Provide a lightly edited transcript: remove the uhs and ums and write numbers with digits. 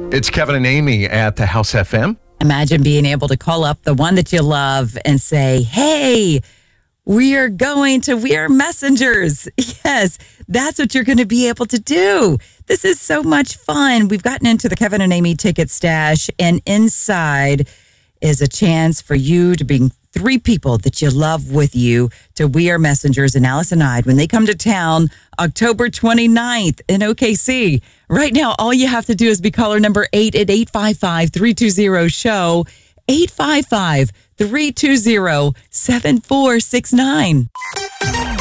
It's Kevin and Amy at the House FM. Imagine being able to call up the one that you love and say, hey, we are messengers. Yes, that's what you're going to be able to do. This is so much fun. We've gotten into the Kevin and Amy ticket stash, and inside is a chance for you to bring 3 people that you love with you to We Are Messengers and Allison Hyde when they come to town October 29th in OKC. Right now, all you have to do is be caller number 8 at 855-320-SHOW, 855-320-7469.